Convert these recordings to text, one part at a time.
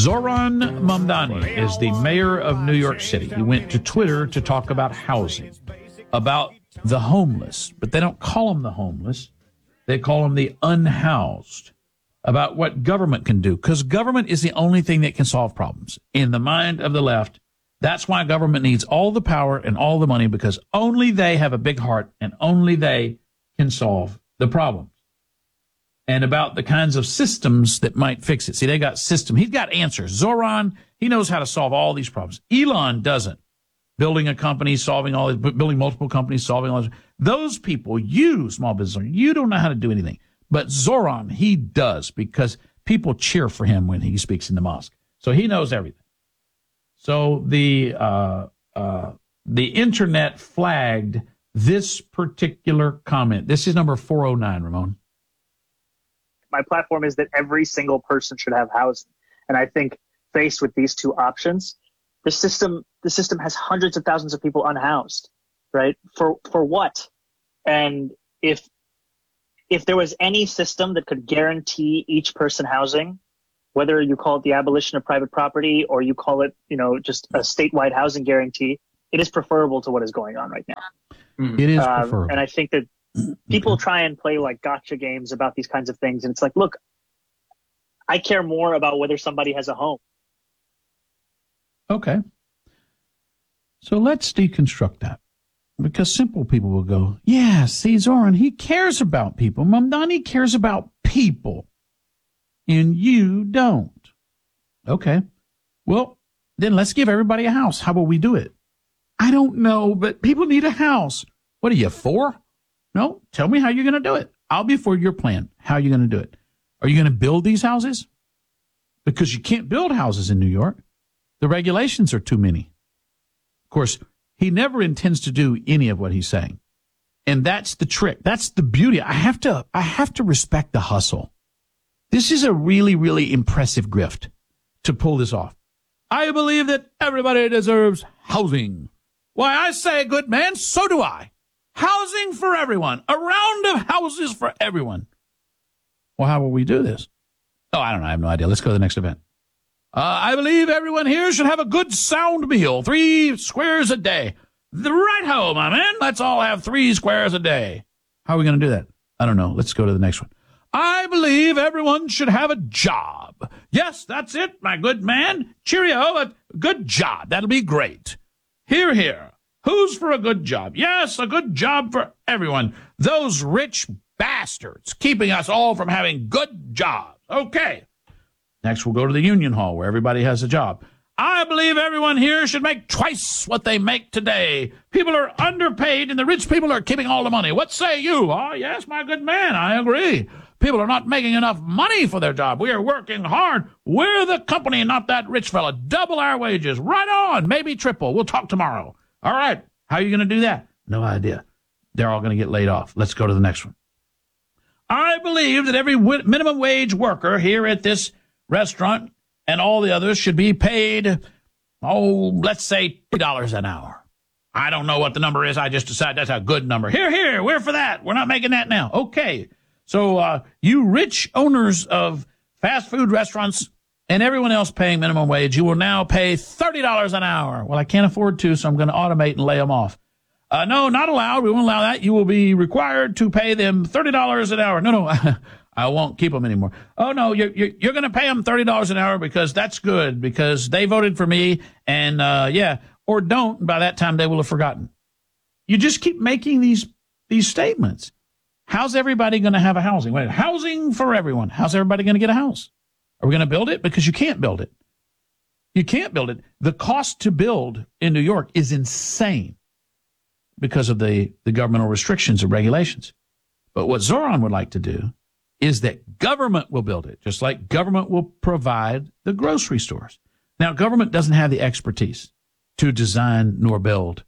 Zoran Mamdani is the mayor of New York City. He went to Twitter to talk about housing, about the homeless, but they don't call them the homeless. They call them the unhoused, about what government can do, because government is the only thing that can solve problems. In the mind of the left, that's why government needs all the power and all the money, because only they have a big heart and only they can solve the problems. And about the kinds of systems that might fix it. See, they got system. He's got answers. Zoran, he knows how to solve all these problems. Elon doesn't. Building a company, building multiple companies, solving all this. Those people, you, small business owner, you don't know how to do anything. But Zoran, he does, because people cheer for him when he speaks in the mosque. So he knows everything. So the internet flagged this particular comment. This is number 409, Ramon. My platform is that every single person should have housing. And I think faced with these two options, the system has hundreds of thousands of people unhoused, right? For what? And if there was any system that could guarantee each person housing, whether you call it the abolition of private property or you call it, just a statewide housing guarantee, it is preferable to what is going on right now. It is preferable. And I think that people try and play like gotcha games about these kinds of things. And it's like, look, I care more about whether somebody has a home. Okay. So let's deconstruct that. Because simple people will go, yeah, see, Zoran, he cares about people. Mamdani cares about people. And you don't. Okay. Well, then let's give everybody a house. How about we do it? I don't know, but people need a house. What are you, 4? No, tell me how you're going to do it. I'll be for your plan. How are you going to do it? Are you going to build these houses? Because you can't build houses in New York. The regulations are too many. Of course, he never intends to do any of what he's saying. And that's the trick. That's the beauty. I have to respect the hustle. This is a really, really impressive grift to pull this off. I believe that everybody deserves housing. Why, I say, good man, so do I. Housing for everyone. A round of houses for everyone. Well, how will we do this? Oh, I don't know. I have no idea. Let's go to the next event. I believe everyone here should have a good sound meal. 3 squares a day. Right ho, my man. Let's all have 3 squares a day. How are we going to do that? I don't know. Let's go to the next one. I believe everyone should have a job. Yes, that's it, my good man. Cheerio, a good job. That'll be great. Hear, hear. Who's for a good job? Yes, a good job for everyone. Those rich bastards keeping us all from having good jobs. Okay. Next, we'll go to the union hall where everybody has a job. I believe everyone here should make twice what they make today. People are underpaid and the rich people are keeping all the money. What say you? Oh, yes, my good man, I agree. People are not making enough money for their job. We are working hard. We're the company, not that rich fella. Double our wages. Right on. Maybe triple. We'll talk tomorrow. All right. How are you going to do that? No idea. They're all going to get laid off. Let's go to the next one. I believe that every minimum wage worker here at this restaurant and all the others should be paid, let's say $2 an hour. I don't know what the number is. I just decided that's a good number. Here, we're for that. We're not making that now. Okay. So you rich owners of fast food restaurants and everyone else paying minimum wage, you will now pay $30 an hour. Well, I can't afford to, so I'm going to automate and lay them off. No, not allowed. We won't allow that. You will be required to pay them $30 an hour. No, I won't keep them anymore. Oh, no, you're going to pay them $30 an hour because that's good, because they voted for me, and yeah, or don't. By that time, they will have forgotten. You just keep making these statements. How's everybody going to have a housing? Wait, housing for everyone. How's everybody going to get a house? Are we going to build it? Because you can't build it. You can't build it. The cost to build in New York is insane because of the governmental restrictions and regulations. But what Zoran would like to do is that government will build it, just like government will provide the grocery stores. Now, government doesn't have the expertise to design nor build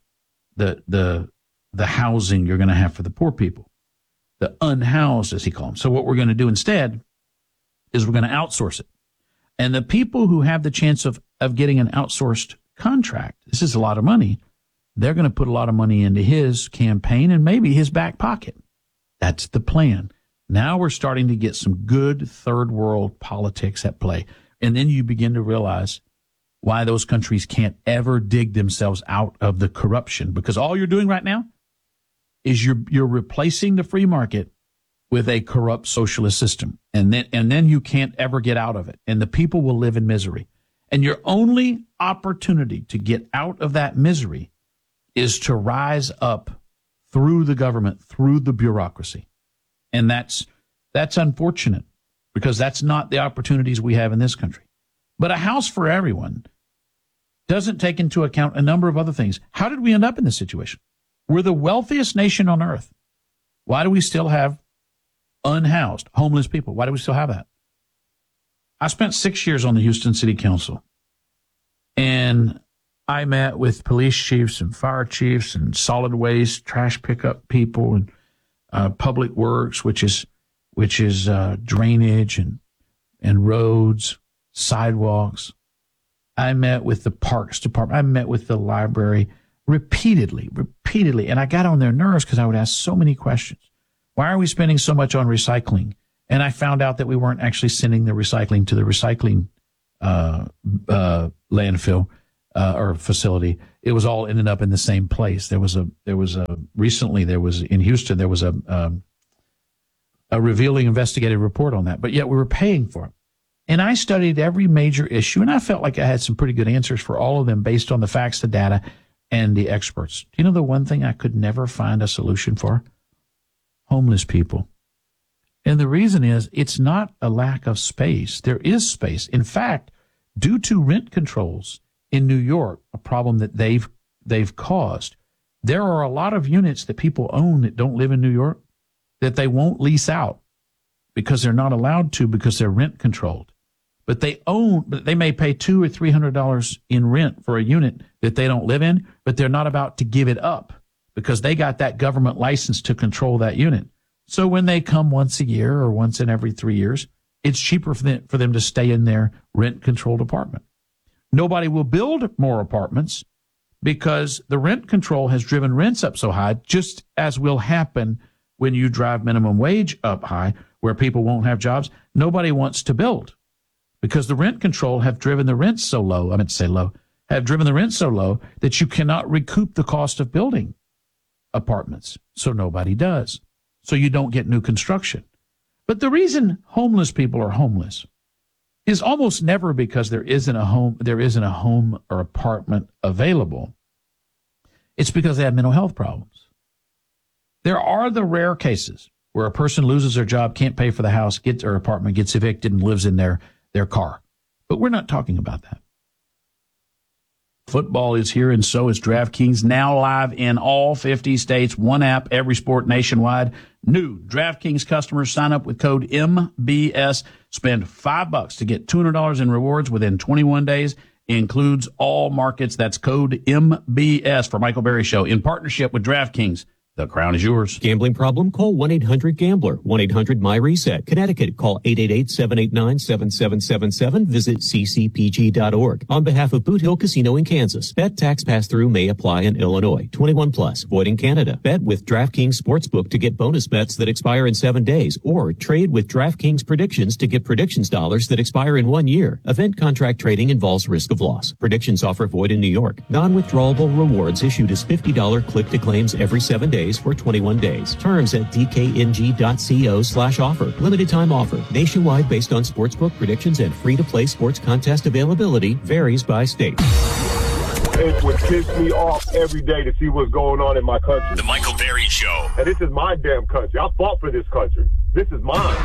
the housing you're going to have for the poor people, the unhoused, as he calls them. So what we're going to do instead is we're going to outsource it. And the people who have the chance of getting an outsourced contract, this is a lot of money, they're going to put a lot of money into his campaign and maybe his back pocket. That's the plan. Now we're starting to get some good third world politics at play. And then you begin to realize why those countries can't ever dig themselves out of the corruption, because all you're doing right now is you're replacing the free market with a corrupt socialist system. And then you can't ever get out of it. And the people will live in misery. And your only opportunity to get out of that misery is to rise up through the government, through the bureaucracy. And that's unfortunate, because that's not the opportunities we have in this country. But a house for everyone doesn't take into account a number of other things. How did we end up in this situation? We're the wealthiest nation on earth. Why do we still have unhoused, homeless people? Why do we still have that? I spent 6 years on the Houston City Council, and I met with police chiefs and fire chiefs and solid waste, trash pickup people, and public works, which is drainage and roads, sidewalks. I met with the parks department. I met with the library repeatedly. And I got on their nerves because I would ask so many questions. Why are we spending so much on recycling? And I found out that we weren't actually sending the recycling to the recycling landfill or facility. It was all ended up in the same place. Recently in Houston, there was a revealing investigative report on that, but yet we were paying for it. And I studied every major issue, and I felt like I had some pretty good answers for all of them based on the facts, the data, and the experts. Do you know the one thing I could never find a solution for? Homeless people. And the reason is it's not a lack of space. There is space. In fact, due to rent controls in New York, a problem that they've caused, there are a lot of units that people own that don't live in New York that they won't lease out because they're not allowed to, because they're rent controlled. But they may pay $200 or $300 in rent for a unit that they don't live in, but they're not about to give it up because they got that government license to control that unit. So when they come once a year or once in every 3 years, it's cheaper for them to stay in their rent-controlled apartment. Nobody will build more apartments because the rent control has driven rents up so high, just as will happen when you drive minimum wage up high, where people won't have jobs. Nobody wants to build because the rent control have driven the rents so low. I meant to say low, have driven the rent so low that you cannot recoup the cost of building apartments. So nobody does. So you don't get new construction. But the reason homeless people are homeless is almost never because there isn't a home or apartment available. It's because they have mental health problems. There are the rare cases where a person loses their job, can't pay for the house, or apartment, gets evicted, and lives in their car. But we're not talking about that. Football is here, and so is DraftKings, now live in all 50 states. One app, every sport nationwide. New DraftKings customers sign up with code MBS. Spend $5 to get $200 in rewards within 21 days. Includes all markets. That's code MBS for Michael Berry Show in partnership with DraftKings. The crown is yours. Gambling problem? Call 1-800-GAMBLER. 1-800-MY-RESET. Connecticut, call 888-789-7777. Visit ccpg.org. On behalf of Boot Hill Casino in Kansas, bet tax pass-through may apply in Illinois. 21 plus. Void in Canada. Bet with DraftKings Sportsbook to get bonus bets that expire in 7 days, or trade with DraftKings Predictions to get predictions dollars that expire in 1 year. Event contract trading involves risk of loss. Predictions offer void in New York. Non-withdrawable rewards issued as $50 click-to-claims every 7 days for 21 days. Terms at dkng.co/offer. Limited time offer. Nationwide based on sportsbook predictions and free-to-play sports contest availability. Varies by state. It would piss me off every day to see what's going on in my country. The Michael Berry Show. And this is my damn country. I fought for this country. This is mine.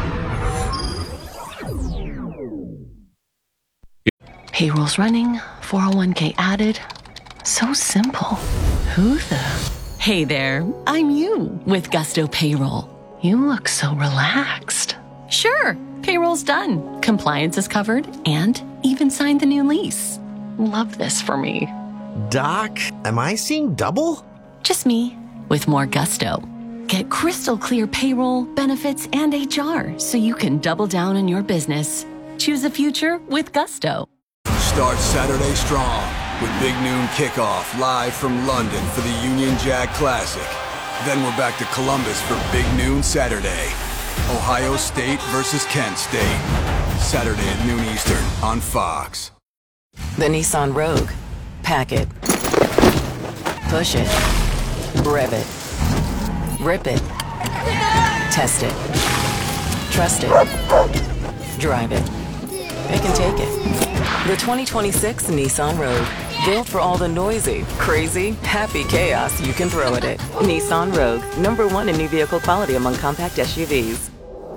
Payroll's running, 401k added. So simple. Who the... Hey there, I'm you with Gusto Payroll. You look so relaxed. Sure, payroll's done. Compliance is covered and even signed the new lease. Love this for me. Doc, am I seeing double? Just me with more gusto. Get crystal clear payroll, benefits, and HR so you can double down on your business. Choose a future with Gusto. Start Saturday strong with Big Noon Kickoff live from London for the Union Jack Classic. Then we're back to Columbus for Big Noon Saturday. Ohio State versus Kent State. Saturday at noon Eastern on Fox. The Nissan Rogue. Pack it. Push it. Rev it. Rip it. Test it. Trust it. Drive it. It can take it. The 2026 Nissan Rogue. Built for all the noisy, crazy, happy chaos you can throw at it. Nissan Rogue. #1 in new vehicle quality among compact SUVs.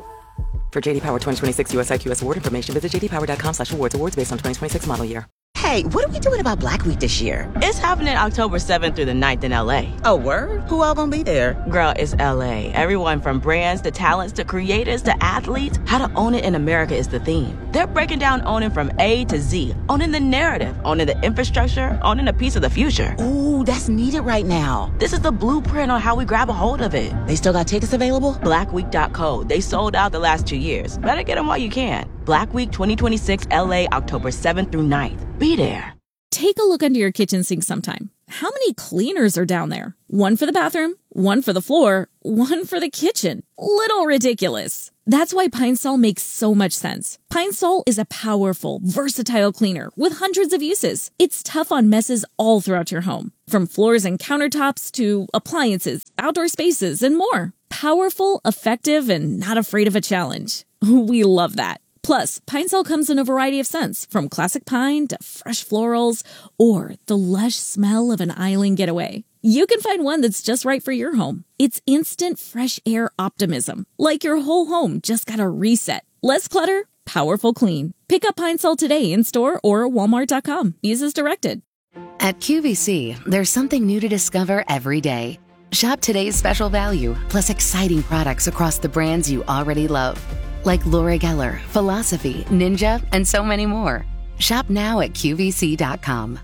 For JD Power 2026 US IQS award information, visit jdpower.com/awards. Awards based on 2026 model year. Hey, what are we doing about Black Week this year? It's happening October 7th through the 9th in LA. Oh, word? Who all gonna be there? Girl, it's LA. Everyone from brands to talents to creators to athletes. How to own it in America is the theme. They're breaking down owning from A to Z. Owning the narrative, owning the infrastructure, owning a piece of the future. Ooh, that's needed right now. This is the blueprint on how we grab a hold of it. They still got tickets available? Blackweek.co. They sold out the last 2 years. Better get them while you can. Black Week 2026 LA, October 7th through 9th. Be there. Take a look under your kitchen sink sometime. How many cleaners are down there? One for the bathroom, one for the floor, one for the kitchen. Little ridiculous. That's why Pine Sol makes so much sense. Pine Sol is a powerful, versatile cleaner with hundreds of uses. It's tough on messes all throughout your home, from floors and countertops to appliances, outdoor spaces, and more. Powerful, effective, and not afraid of a challenge. We love that. Plus, Pine Sol comes in a variety of scents, from classic pine to fresh florals, or the lush smell of an island getaway. You can find one that's just right for your home. It's instant fresh air optimism, like your whole home just got a reset. Less clutter, powerful clean. Pick up Pine Sol today in store or walmart.com. Use as directed. At QVC, there's something new to discover every day. Shop today's special value, plus exciting products across the brands you already love. Like Laura Geller, Philosophy, Ninja, and so many more. Shop now at QVC.com.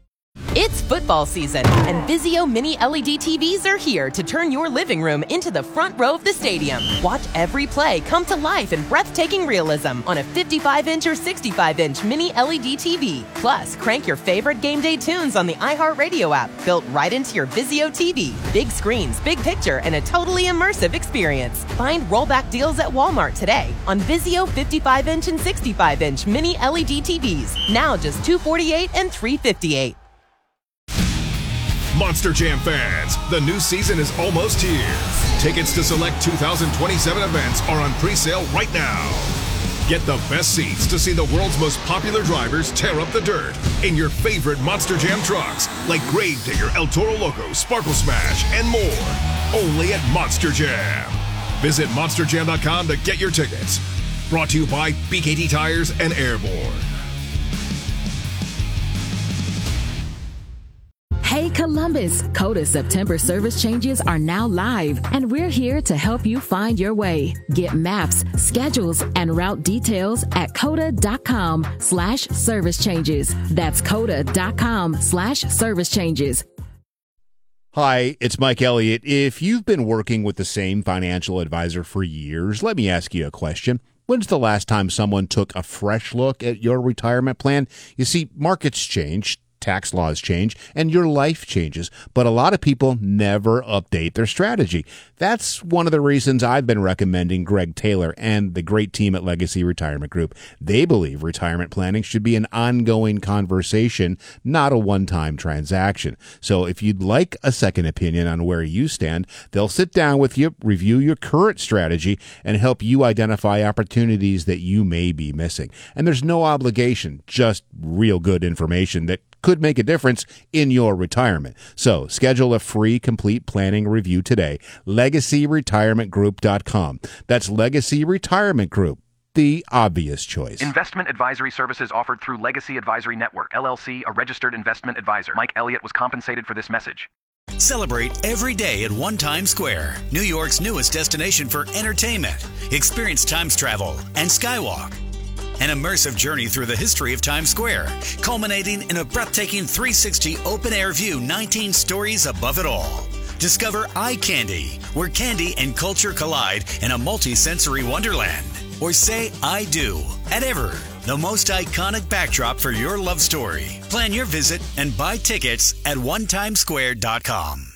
It's football season, and Vizio Mini LED TVs are here to turn your living room into the front row of the stadium. Watch every play come to life in breathtaking realism on a 55-inch or 65-inch Mini LED TV. Plus, crank your favorite game day tunes on the iHeartRadio app, built right into your Vizio TV. Big screens, big picture, and a totally immersive experience. Find rollback deals at Walmart today on Vizio 55-inch and 65-inch Mini LED TVs. Now just $248 and $358. Monster Jam fans, the new season is almost here. Tickets to select 2027 events are on pre-sale right now. Get the best seats to see the world's most popular drivers tear up the dirt in your favorite Monster Jam trucks, like Gravedigger, El Toro Loco, Sparkle Smash, and more. Only at Monster Jam. Visit monsterjam.com to get your tickets. Brought to you by BKT Tires and Airborne. Hey Columbus, Coda September service changes are now live, and we're here to help you find your way. Get maps, schedules, and route details at coda.com/service changes. That's coda.com/service changes. Hi, it's Mike Elliott. If you've been working with the same financial advisor for years, let me ask you a question. When's the last time someone took a fresh look at your retirement plan? You see, markets change, tax laws change, and your life changes, but a lot of people never update their strategy. That's one of the reasons I've been recommending Greg Taylor and the great team at Legacy Retirement Group. They believe retirement planning should be an ongoing conversation, not a one-time transaction. So if you'd like a second opinion on where you stand, they'll sit down with you, review your current strategy, and help you identify opportunities that you may be missing. And there's no obligation, just real good information that could make a difference in your retirement. So schedule a free complete planning review today. LegacyRetirementGroup.com. That's Legacy Retirement Group, the obvious choice. Investment advisory services offered through Legacy Advisory Network, LLC, a registered investment advisor. Mike Elliott was compensated for this message. Celebrate every day at One Times Square, New York's newest destination for entertainment. Experience Times Travel and Skywalk. An immersive journey through the history of Times Square, culminating in a breathtaking 360 open-air view 19 stories above it all. Discover Eye Candy, where candy and culture collide in a multi-sensory wonderland. Or say I do at Ever, the most iconic backdrop for your love story. Plan your visit and buy tickets at onetimesquare.com.